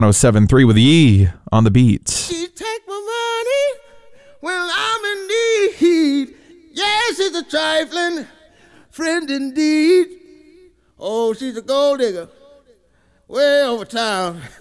1073 with E on the beat. She take my money when I'm in need. Yes, she's a trifling friend indeed. Oh, she's a gold digger way over town.